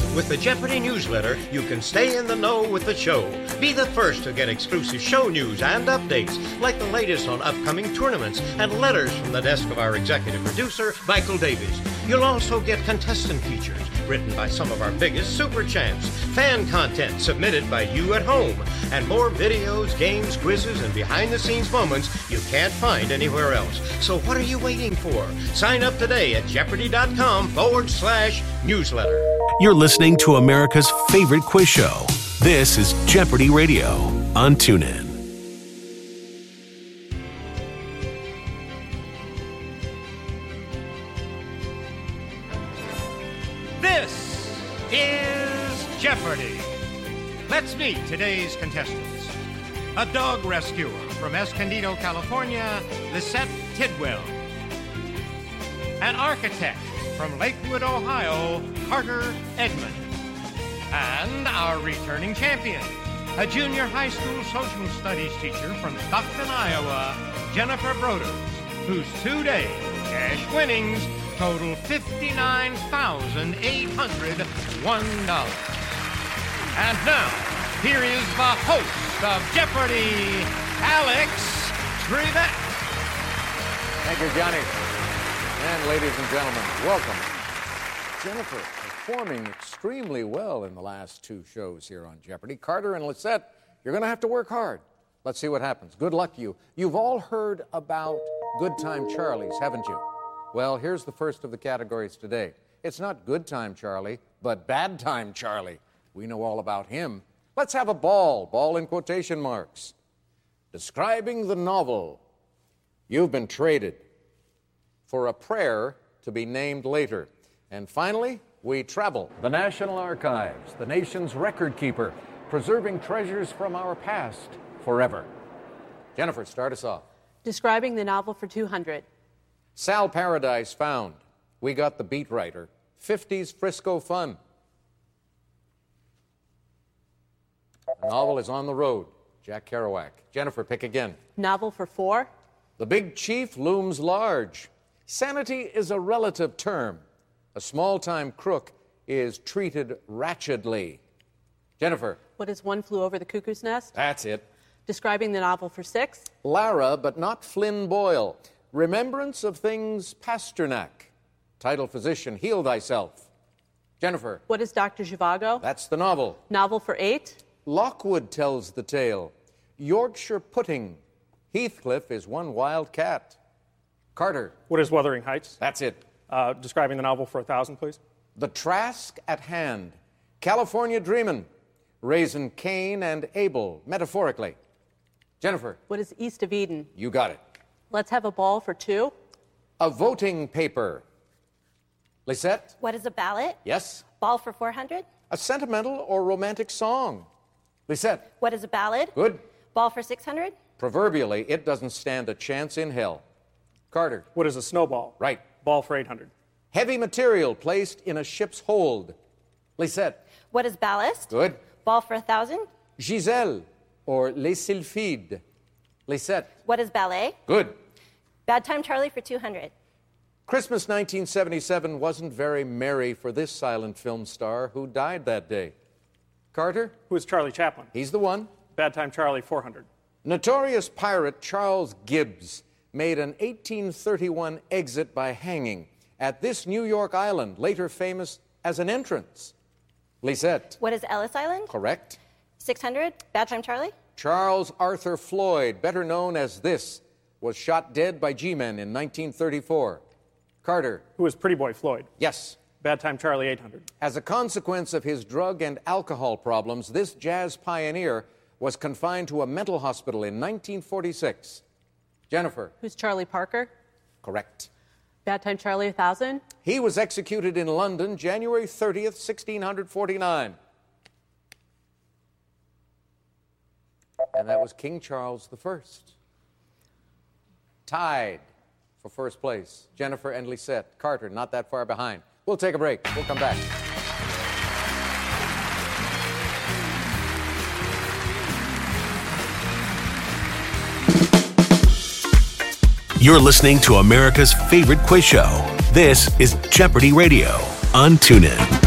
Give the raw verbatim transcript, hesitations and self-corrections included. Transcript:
With the Jeopardy newsletter, you can stay in the know with the show. Be the first to get exclusive show news and updates, like the latest on upcoming tournaments and letters from the desk of our executive producer, Michael Davies. You'll also get contestant features written by some of our biggest super champs, fan content submitted by you at home, and more videos, games, quizzes, and behind-the-scenes moments you can't find anywhere else. So what are you waiting for? Sign up today at jeopardy.com forward slash newsletter. You're listening to America's favorite quiz show. This is Jeopardy Radio on TuneIn. This is Jeopardy! Let's meet today's contestants. A dog rescuer from Escondido, California, Lisette Tidwell. An architect from Lakewood, Ohio, Carter Edmond. And our returning champion, a junior high school social studies teacher from Stockton, Iowa, Jennifer Broders, whose two-day cash winnings total fifty-nine thousand eight hundred one dollars. And now, here is the host of Jeopardy, Alex Trebek. Thank you, Johnny. And ladies and gentlemen, welcome. Jennifer performing extremely well in the last two shows here on Jeopardy. Carter and Lisette, you're going to have to work hard. Let's see what happens. Good luck to you. You've all heard about Good Time Charlie's, haven't you? Well, here's the first of the categories today. It's not Good Time Charlie, but Bad Time Charlie. We know all about him. Let's have a ball, ball in quotation marks. Describing the novel, you've been traded for a prayer to be named later. And finally, we travel. The National Archives, the nation's record keeper, preserving treasures from our past forever. Jennifer, start us off. Describing the novel for two hundred. Sal Paradise found. We got the beat writer. fifties Frisco fun. The novel is On the Road. Jack Kerouac. Jennifer, pick again. Novel for four. The Big Chief looms large. Sanity is a relative term. A small-time crook is treated ratchetly. Jennifer. What is One Flew Over the Cuckoo's Nest? That's it. Describing the novel for six. Lara, but not Flynn Boyle. Remembrance of Things Pasternak. Title Physician, Heal Thyself. Jennifer. What is Doctor Zhivago? That's the novel. Novel for eight. Lockwood tells the tale. Yorkshire Pudding. Heathcliff is one wild cat. Carter. What is Wuthering Heights? That's it. Uh, describing the novel for a thousand, please. The Trask at Hand. California Dreamin'. Raising Cain and Abel, metaphorically. Jennifer. What is East of Eden? You got it. Let's have a ball for two. A voting paper. Lisette. What is a ballot? Yes. Ball for four hundred. A sentimental or romantic song. Lisette. What is a ballad? Good. Ball for six hundred. Proverbially, it doesn't stand a chance in hell. Carter. What is a snowball? Right. Ball for eight hundred. Heavy material placed in a ship's hold. Lisette. What is ballast? Good. Ball for a thousand. Giselle, or Les Sylphides. Lisette. What is ballet? Good. Bad Time Charlie for two hundred. Christmas nineteen seventy-seven wasn't very merry for this silent film star who died that day. Carter? Who is Charlie Chaplin? He's the one. Bad Time Charlie, four hundred. Notorious pirate Charles Gibbs made an eighteen thirty-one exit by hanging at this New York island, later famous as an entrance. Lisette. What is Ellis Island? Correct. six hundred. Bad Time Charlie. Charles Arthur Floyd, better known as this, was shot dead by G-men in nineteen thirty-four. Carter. Who is Pretty Boy Floyd? Yes. Bad Time Charlie, eight hundred. As a consequence of his drug and alcohol problems, this jazz pioneer was confined to a mental hospital in nineteen forty-six. Jennifer. Who's Charlie Parker? Correct. Bad Time Charlie, a thousand. He was executed in London January thirtieth, sixteen forty-nine. And that was King Charles the First. Tied for first place. Jennifer and Lisette. Carter, not that far behind. We'll take a break. We'll come back. You're listening to America's favorite quiz show. This is Jeopardy Radio on TuneIn.